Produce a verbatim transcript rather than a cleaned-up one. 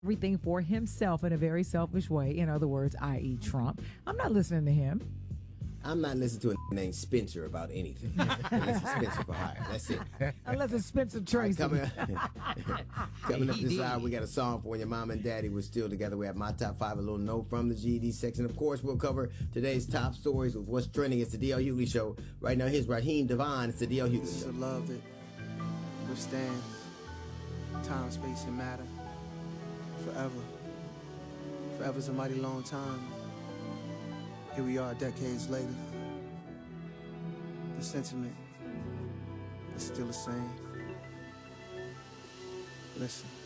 everything for himself in a very selfish way. In other words, that is. Trump. I'm not listening to him. I'm not listening to a named Spencer about anything. Unless it's Spencer for hire. That's it. Unless it's Spencer Tracy. Right, coming coming up this hour, we got a song for when your mom and daddy were still together. We have my top five, a little note from the G E D section. Of course, we'll cover today's top stories with what's trending. It's the D L Hughley Show. Right now, here's Raheem Devon. It's the D L Hughley Show. This is a love that withstands time, space, and matter forever. Forever's a mighty long time. Here we are decades later. The sentiment is still the same. Listen.